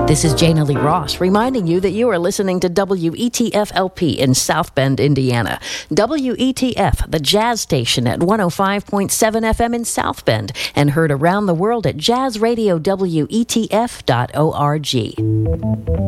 This is Jana Lee Ross reminding you that you are listening to WETF-LP in South Bend, Indiana. WETF, the jazz station at 105.7 FM in South Bend, and heard around the world at jazzradiowetf.org.